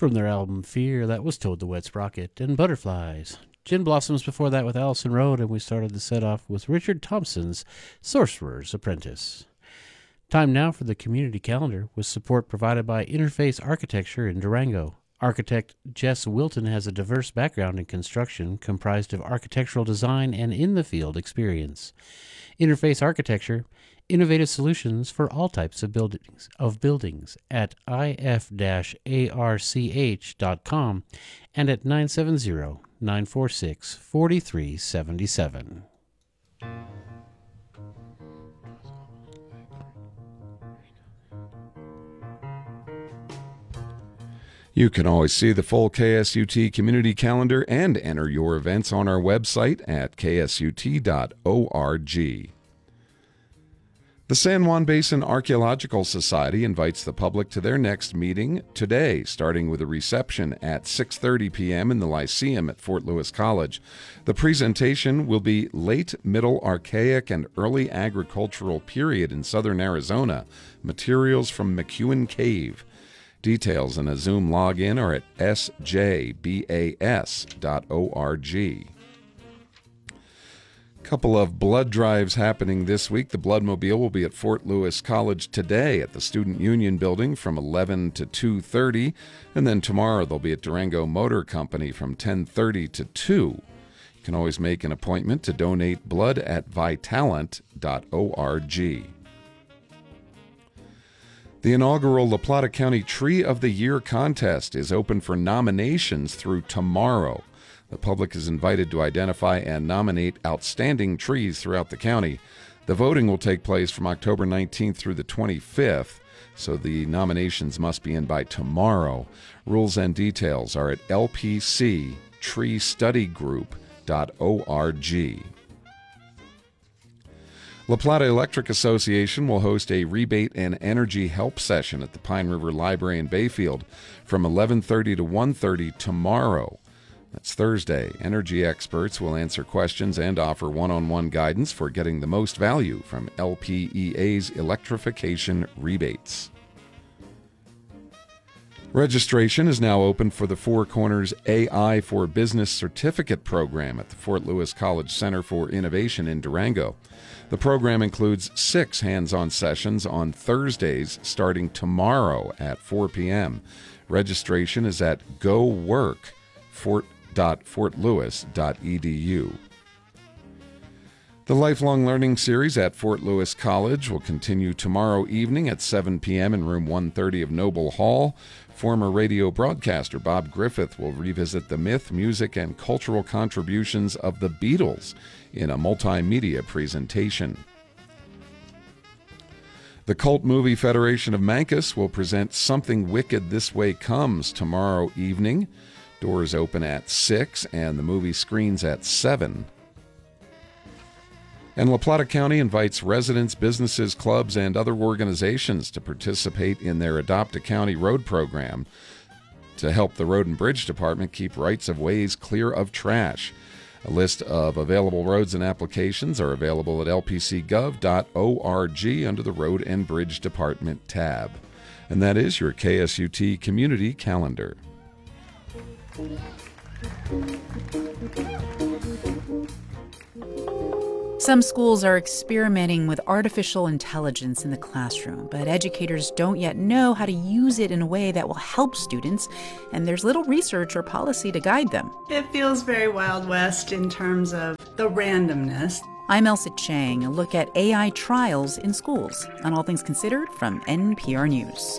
From their album Fear, that was Toad the Wet Sprocket and Butterflies. Gin Blossoms before that with Allison Road, and we started the set off with Richard Thompson's Sorcerer's Apprentice. Time now for the community calendar, with support provided by Interface Architecture in Durango. Architect Jess Wilton has a diverse background in construction, comprised of architectural design and in-the-field experience. Interface Architecture, innovative solutions for all types of buildings at if-arch.com and at 970-946-4377. You can always see the full KSUT community calendar and enter your events on our website at ksut.org. The San Juan Basin Archaeological Society invites the public to their next meeting today, starting with a reception at 6:30 p.m. in the Lyceum at Fort Lewis College. The presentation will be Late Middle Archaic and Early Agricultural Period in Southern Arizona, Materials from McEwen Cave. Details and a Zoom login are at sjbas.org. Couple of blood drives happening this week. The Bloodmobile will be at Fort Lewis College today at the Student Union Building from 11 to 2:30, and then tomorrow they'll be at Durango Motor Company from 10:30 to 2. You can always make an appointment to donate blood at vitalant.org. The inaugural La Plata County Tree of the Year contest is open for nominations through tomorrow. The public is invited to identify and nominate outstanding trees throughout the county. The voting will take place from October 19th through the 25th, so the nominations must be in by tomorrow. Rules and details are at lpctreestudygroup.org. La Plata Electric Association will host a rebate and energy help session at the Pine River Library in Bayfield from 11:30 to 1:30 tomorrow. That's Thursday. Energy experts will answer questions and offer one-on-one guidance for getting the most value from LPEA's electrification rebates. Registration is now open for the Four Corners AI for Business Certificate Program at the Fort Lewis College Center for Innovation in Durango. The program includes 6 hands-on sessions on Thursdays starting tomorrow at 4 p.m. Registration is at gowork.fortlewis.edu. The Lifelong Learning Series at Fort Lewis College will continue tomorrow evening at 7 p.m. in room 130 of Noble Hall. Former radio broadcaster Bob Griffith will revisit the myth, music, and cultural contributions of the Beatles in a multimedia presentation. The Cult Movie Federation of Mancos will present Something Wicked This Way Comes tomorrow evening. Doors open at 6 and the movie screens at 7. And La Plata County invites residents, businesses, clubs, and other organizations to participate in their Adopt a County Road program to help the Road and Bridge Department keep rights of ways clear of trash. A list of available roads and applications are available at lpcgov.org under the Road and Bridge Department tab. And that is your KSUT Community Calendar. Some schools are experimenting with artificial intelligence in the classroom, but educators don't yet know how to use it in a way that will help students, and there's little research or policy to guide them. It feels very Wild West in terms of the randomness. I'm Elsa Chang, a look at AI trials in schools on All Things Considered from NPR News.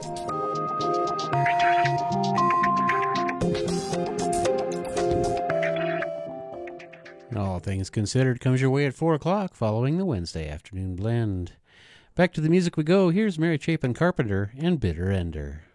All Things Considered comes your way at 4 o'clock following the Wednesday afternoon blend. Back to the music we go. Here's Mary Chapin Carpenter and Bitter Ender.